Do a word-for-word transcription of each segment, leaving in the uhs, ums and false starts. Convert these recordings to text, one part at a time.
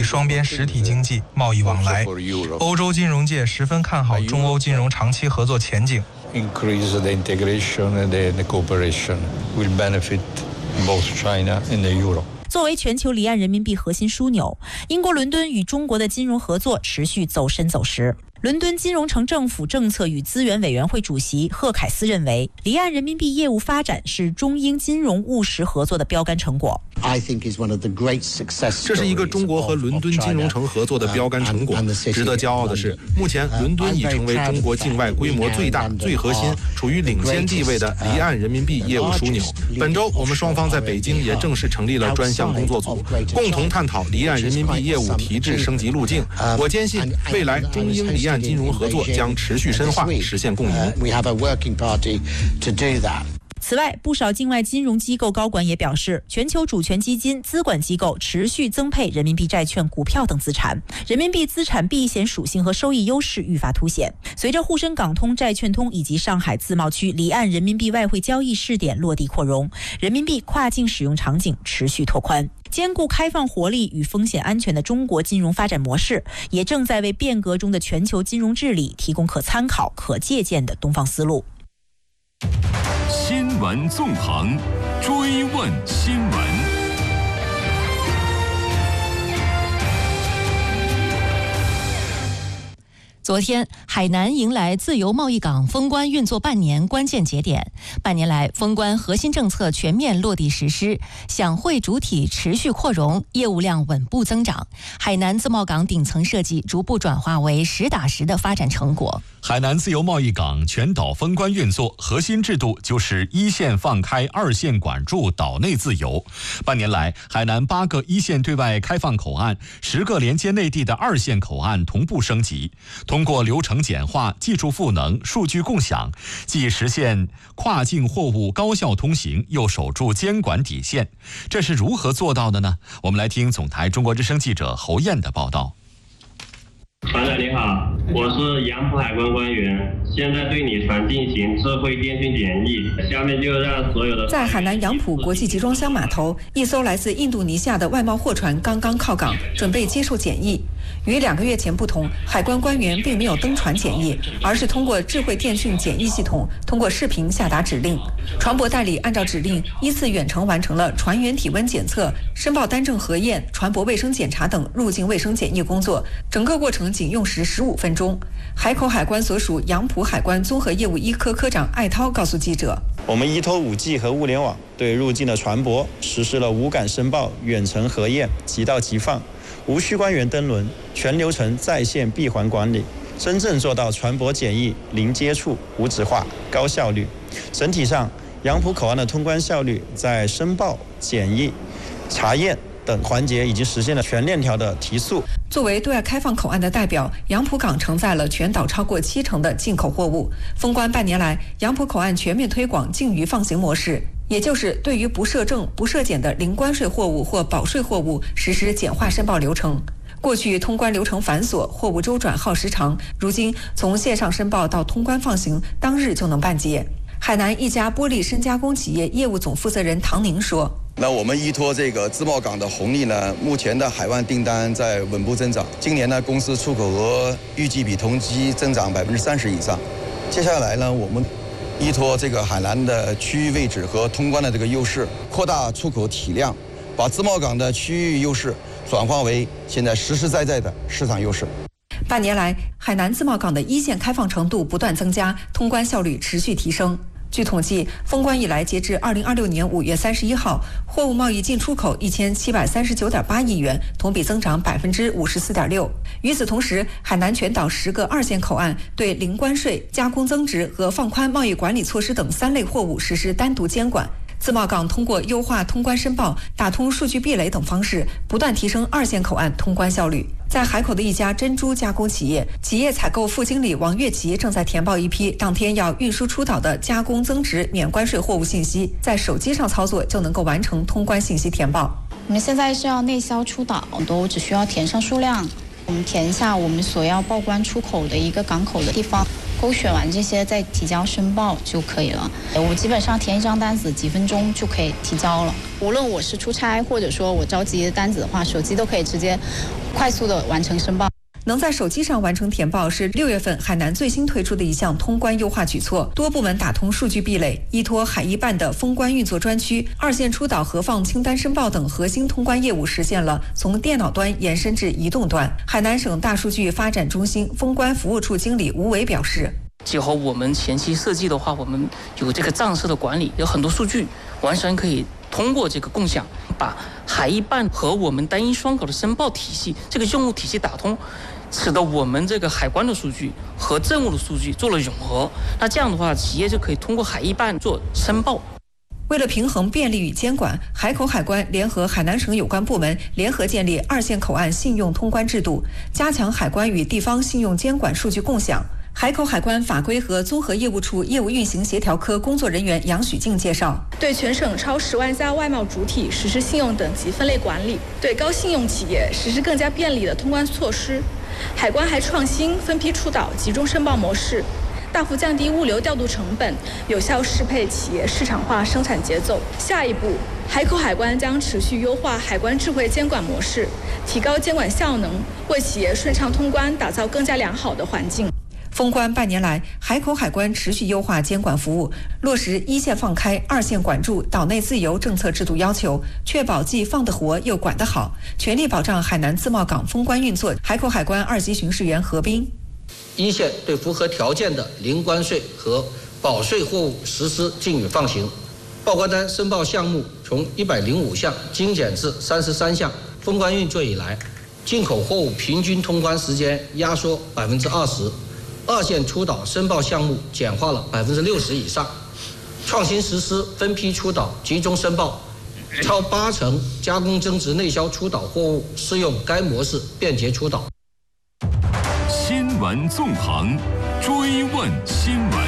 双边实体经济、贸易往来。欧洲金融界十分看好中欧金融长期合作前景。 Increase the integration and the cooperation will benefit both China and the Euro。 作为全球离岸人民币核心枢纽，英国伦敦与中国的金融合作持续走深走实。伦敦金融城政府政策与资源委员会主席贺凯斯认为，离岸人民币业务发展是中英金融务实合作的标杆成果。 这是一个中国和伦敦金融城合作的标杆成果。值得骄傲的是，目前伦敦已成为中国境外规模最大、最核心、处于领先地位的离岸人民币业务枢纽。本周，我们双方在北京也正式成立了专项工作组，共同探讨离岸人民币业务体制升级路径。我坚信，未来中英离岸金融合作将持续深化，实现共赢。 此外，不少境外金融机构高管也表示，全球主权基金、资管机构持续增配人民币债券、股票等资产，人民币资产避险属性和收益优势愈发凸显。随着沪深港通、债券通以及上海自贸区离岸人民币外汇交易试点落地扩容，人民币跨境使用场景持续拓宽。兼顾开放活力与风险安全的中国金融发展模式，也正在为变革中的全球金融治理提供可参考、可借鉴的东方思路。 新闻纵横，追问新闻。 昨天，海南迎来自由贸易港封关运作半年关键节点。半年来，封关核心政策全面落地实施，享会主体持续扩容，业务量稳步增长。海南自贸港顶层设计逐步转化为实打实的发展成果。 海南自由贸易港全岛封关运作，核心制度就是一线放开，二线管住岛内自由。半年来，海南八个一线对外开放口岸、十个连接内地的二线口岸同步升级。通过流程简化、技术赋能、数据共享，既实现跨境货物高效通行，又守住监管底线。这是如何做到的呢？我们来听总台中国之声记者侯燕的报道。 船长你好，我是杨浦海关官员，现在对你船进行智慧电讯检疫。下面就让所有的在海南杨浦国际集装箱码头，一艘来自印度尼西亚的外贸货船刚刚靠港，准备接受检疫。与两个月前不同，海关官员并没有登船检疫，而是通过智慧电讯检疫系统，通过视频下达指令。船舶代理按照指令依次远程完成了船员体温检测、申报单证核验、船舶卫生检查等入境卫生检疫工作，整个过程仅用时十五分钟。海口海关所属杨浦海关综合业务一科科长艾涛告诉记者， 我们依托 五 G 和物联网，对入境的船舶实施了无感申报、远程核验、即到即放，无需官员登轮，全流程在线闭环管理，真正做到船舶检疫零接触、无纸化、高效率。整体上，杨浦口岸的通关效率在申报、检疫、查验等环节已经实现了全链条的提速。 作为对外开放口岸的代表，杨浦港承载了全岛超过七成的进口货物。封关半年来，杨浦口岸全面推广禁渔放行模式，也就是对于不设证、不设检的零关税货物或保税货物实施简化申报流程。过去通关流程繁琐，货物周转耗时长，如今从线上申报到通关放行，当日就能办结。海南一家玻璃深加工企业业务总负责人唐宁说， 那我们依托这个自贸港的红利呢，目前的海外订单在稳步增长。今年呢，公司出口额预计比同期增长百分之三十以上。接下来呢，我们依托这个海南的区域位置和通关的这个优势，扩大出口体量，把自贸港的区域优势转化为现在实实在在的市场优势。 半年来，海南自贸港的一线开放程度不断增加，通关效率持续提升。据统计，封关以来，截至二零二六年五月三十一号，货物贸易进出口一千七百三十九点八亿元，同比增长百分之五十四点六。与此同时，海南全岛十个二线口岸对零关税、加工增值和放宽贸易管理措施等三类货物实施单独监管。自贸港通过优化通关申报、打通数据壁垒等方式，不断提升二线口岸通关效率。在海口的一家珍珠加工企业，企业采购副经理王月琪正在填报一批当天要运输出岛的加工增值免关税货物信息，在手机上操作就能够完成通关信息填报。 我们现在是要内销出岛，都只需要填上数量，我们填一下我们所要报关出口的一个港口的地方。 勾选完这些再提交申报就可以了。我基本上填一张单子，几分钟就可以提交了。无论我是出差或者说我着急的单子的话，手机都可以直接快速的完成申报。 能在手机上完成填报是六月份海南最新推出的一项通关优化举措，多部门打通数据壁垒，依托海一办的封关运作专区、二线出岛核放清单申报等核心通关业务，实现了从电脑端延伸至移动端。海南省大数据发展中心封关服务处经理吴伟表示， 结合我们前期设计的话，我们有这个账册的管理，有很多数据完全可以通过这个共享，把海一办和我们单一双口的申报体系这个用户体系打通，使得我们这个海关的数据和政务的数据做了融合。那这样的话，企业就可以通过海一办做申报。 为了平衡便利与监管，海口海关联合海南省有关部门联合建立二线口岸信用通关制度，加强海关与地方信用监管数据共享。海口海关法规和综合业务处业务运行协调科工作人员杨许静介绍， 对全省超十万家外贸主体实施信用等级分类管理，对高信用企业实施更加便利的通关措施。海关还创新分批出岛集中申报模式，大幅降低物流调度成本，有效适配企业市场化生产节奏。下一步，海口海关将持续优化海关智慧监管模式，提高监管效能，为企业顺畅通关打造更加良好的环境。 封关半年来，海口海关持续优化监管服务，落实一线放开、二线管住、岛内自由政策制度要求，确保既放得活又管得好，全力保障海南自贸港封关运作。海口海关二级巡视员何斌， 一线对符合条件的零关税和保税货物实施禁运放行，报关单申报项目从一百零五项精简至三十三项。封关运作以来，进口货物平均通关时间压缩百分之二十。二线出岛申报项目简化了百分之六十以上，创新实施分批出岛集中申报，超八成加工增值内销出岛货物适用该模式便捷出岛。 新闻纵横，追问新闻。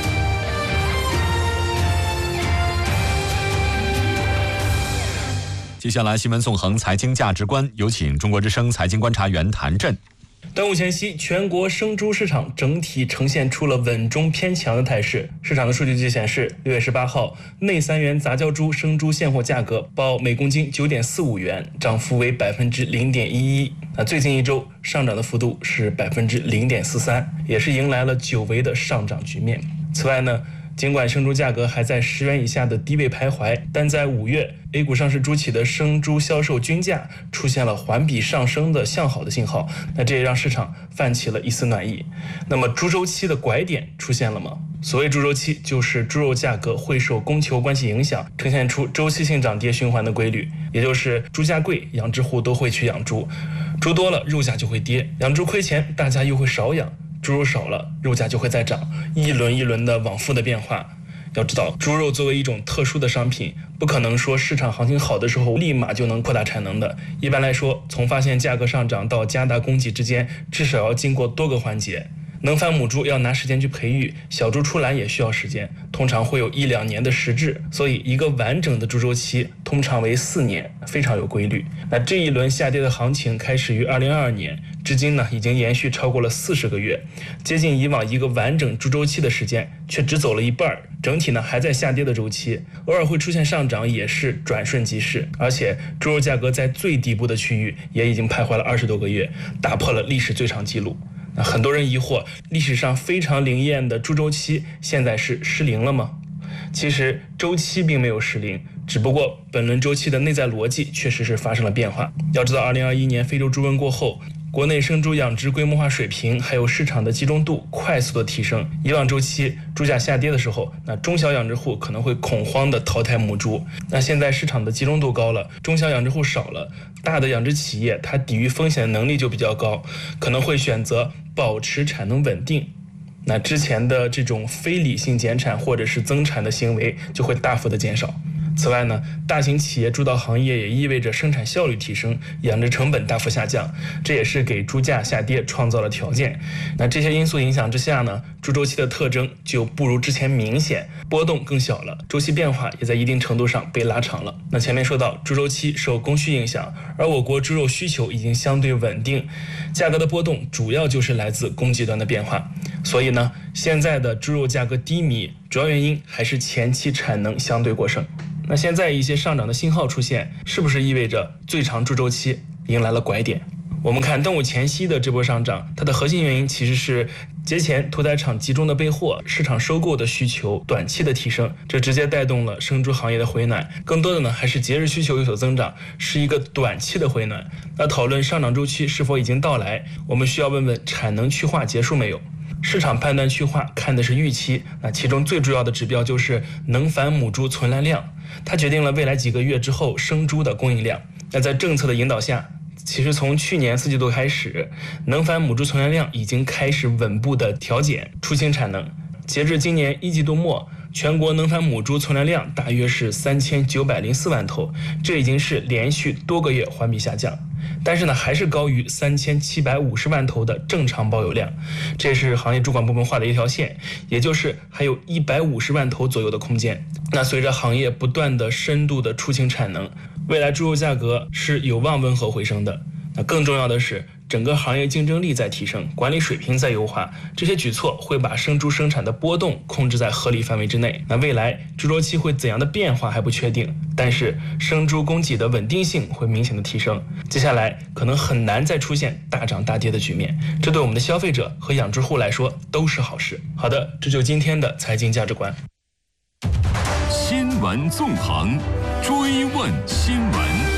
接下来新闻纵横财经价值观，有请中国之声财经观察员谭震。 端午前夕，全国生猪市场整体呈现出了稳中偏强的态势。市场的数据据显示，六月十八号，内三元杂交猪生猪现货价格报每公斤九点四五元，涨幅为百分之零点一一。那最近一周上涨的幅度是百分之零点四三，也是迎来了久违的上涨局面。此外呢，尽管生猪价格还在十元以下的低位徘徊，但在五月 A 股上市猪企的生猪销售均价出现了环比上升的向好的信号，那这也让市场泛起了一丝暖意。那么猪周期的拐点出现了吗？所谓猪周期，就是猪肉价格会受供求关系影响，呈现出周期性涨跌循环的规律，也就是猪价贵，养殖户都会去养猪，猪多了肉价就会跌，养猪亏钱，大家又会少养，猪肉少了，肉价就会再涨，一轮一轮的往复的变化。要知道，猪肉作为一种特殊的商品，不可能说市场行情好的时候立马就能扩大产能的。一般来说，从发现价格上涨到加大供给之间，至少要经过多个环节。能繁母猪要拿时间去培育，小猪出栏也需要时间，通常会有一两年的时制，所以一个完整的猪周期通常为四年，非常有规律。那这一轮下跌的行情开始于二零二二年，至今呢已经延续超过了四十个月，接近以往一个完整猪周期的时间，却只走了一半，整体呢还在下跌的周期，偶尔会出现上涨，也是转瞬即逝。而且猪肉价格在最底部的区域也已经徘徊了二十多个月，打破了历史最长纪录。那很多人疑惑，历史上非常灵验的猪周期现在是失灵了吗？其实周期并没有失灵，只不过本轮周期的内在逻辑确实是发生了变化。要知道，二零二一年非洲猪瘟过后，国内生猪养殖规模化水平还有市场的集中度快速的提升。以往周期猪价下跌的时候，那中小养殖户可能会恐慌的淘汰母猪。那现在市场的集中度高了，中小养殖户少了，大的养殖企业它抵御风险的能力就比较高，可能会选择保持产能稳定。那之前的这种非理性减产或者是增产的行为就会大幅的减少。 此外呢，大型企业主导行业也意味着生产效率提升，养殖成本大幅下降，这也是给猪价下跌创造了条件。那这些因素影响之下呢，猪周期的特征就不如之前明显，波动更小了，周期变化也在一定程度上被拉长了。那前面说到，猪周期受供需影响，而我国猪肉需求已经相对稳定，价格的波动主要就是来自供给端的变化。所以呢，现在的猪肉价格低迷，主要原因还是前期产能相对过剩。那现在一些上涨的信号出现，是不是意味着最长猪周期迎来了拐点？我们看端午前夕的这波上涨，它的核心原因其实是节前屠宰场集中的备货，市场收购的需求短期的提升，这直接带动了生猪行业的回暖。更多的呢，还是节日需求有所增长，是一个短期的回暖。那讨论上涨周期是否已经到来，我们需要问问产能去化结束没有？市场判断去化看的是预期，那其中最主要的指标就是能繁母猪存栏量，它决定了未来几个月之后生猪的供应量。那在政策的引导下，其实从去年四季度开始，能繁母猪存栏量已经开始稳步的调减出清产能。截至今年一季度末，全国能繁母猪存栏量大约是三千九百零四万头，这已经是连续多个月环比下降。但是呢，还是高于三千七百五十万头的正常保有量，这是行业主管部门画的一条线，也就是还有一百五十万头左右的空间。那随着行业不断的深度的出清产能，未来猪肉价格是有望温和回升的。那更重要的是，整个行业竞争力在提升，管理水平在优化，这些举措会把生猪生产的波动控制在合理范围之内。那未来猪周期会怎样的变化还不确定，但是生猪供给的稳定性会明显的提升，接下来可能很难再出现大涨大跌的局面，这对我们的消费者和养殖户来说都是好事。好的，这就是今天的财经价值观。 新闻纵横，追问新闻。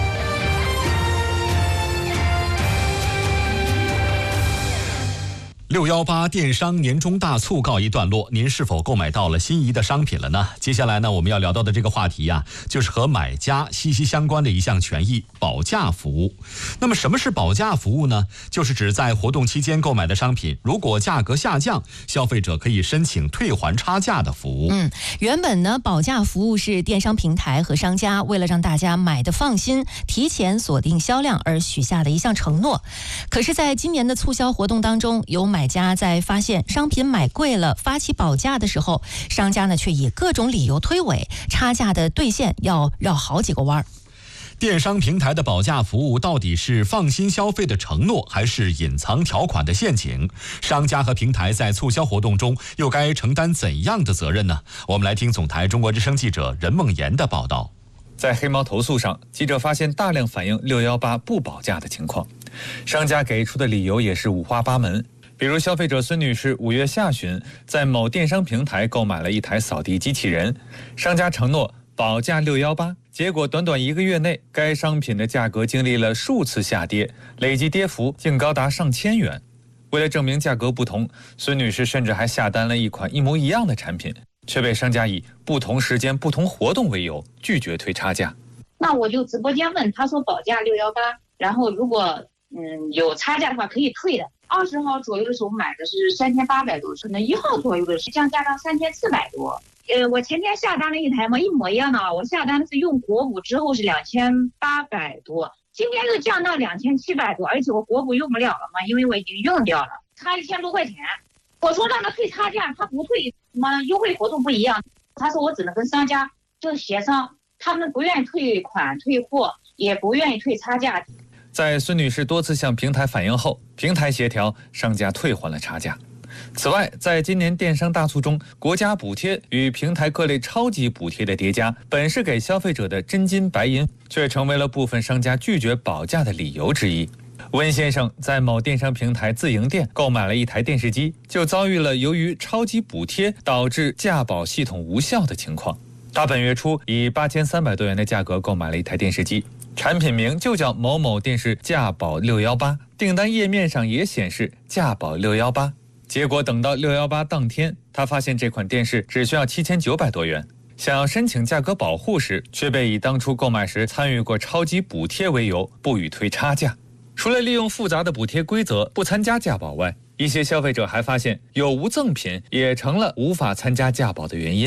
六幺八电商年终大促告一段落，您是否购买到了心仪的商品了呢？接下来呢，我们要聊到的这个话题呀、啊，就是和买家息息相关的一项权益——保价服务。那么，什么是保价服务呢？就是指在活动期间购买的商品，如果价格下降，消费者可以申请退还差价的服务。 嗯，原本呢，保价服务是电商平台和商家为了让大家买的放心，提前锁定销量而许下的一项承诺。可是，在今年的促销活动当中，有买买家在发现商品买贵了发起保价的时候，商家呢却以各种理由推诿，差价的兑现要绕好几个弯儿。 电商平台的保价服务到底是放心消费的承诺，还是隐藏条款的陷阱？商家和平台在促销活动中又该承担怎样的责任呢？我们来听总台中国之声记者任梦妍的报道。 在黑猫投诉上，记者发现大量反映六一八不保价的情况，商家给出的理由也是五花八门。比如消费者孙女士五月下旬在某电商平台购买了一台扫地机器人，商家承诺保价六一八，结果短短一个月内，该商品的价格经历了数次下跌，累计跌幅竟高达上千元。为了证明价格不同，孙女士甚至还下单了一款一模一样的产品，却被商家以不同时间不同活动为由拒绝退差价。 那我就直播间问，他说保价六一八，然后如果嗯有差价的话可以退的。二十号左右的时候买的是三千八百多，可能一号左右的是降价到三千四百多。呃，我前天下单了一台嘛，一模一样的啊，我下单是用国补之后是两千八百多，今天是降到两千七百多，而且我国补用不了了嘛，因为我已经用掉了，差一千多块钱。我说让他退差价，他不退，什么优惠活动不一样，他说我只能跟商家就协商，他们不愿意退款退货，也不愿意退差价。 在孙女士多次向平台反映后，平台协调，商家退还了差价。此外，在今年电商大促中，国家补贴与平台各类超级补贴的叠加，本是给消费者的真金白银，却成为了部分商家拒绝保价的理由之一。温先生在某电商平台自营店购买了一台电视机，就遭遇了由于超级补贴导致价保系统无效的情况。他本月初以八千三百多元的价格购买了一台电视机，产品名就叫某某电视价保六一八，订单页面上也显示价保六一八。结果等到六一八当天，他发现这款电视只需要七千九百多元，想要申请价格保护时，却被以当初购买时参与过超级补贴为由，不予退差价。除了利用复杂的补贴规则不参加价保外，一些消费者还发现有无赠品也成了无法参加价保的原因。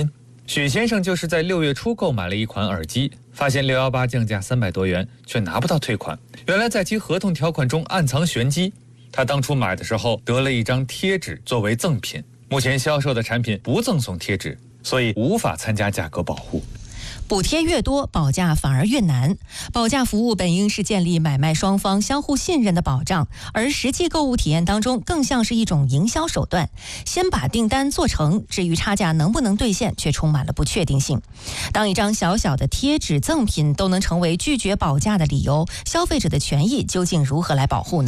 许先生就是在六月初购买了一款耳机，发现六一八降价三百多元，却拿不到退款。原来在其合同条款中暗藏玄机，他当初买的时候得了一张贴纸作为赠品，目前销售的产品不赠送贴纸，所以无法参加价格保护。 补贴越多，保价反而越难。保价服务本应是建立买卖双方相互信任的保障，而实际购物体验当中更像是一种营销手段，先把订单做成，至于差价能不能兑现，却充满了不确定性。当一张小小的贴纸赠品都能成为拒绝保价的理由，消费者的权益究竟如何来保护呢？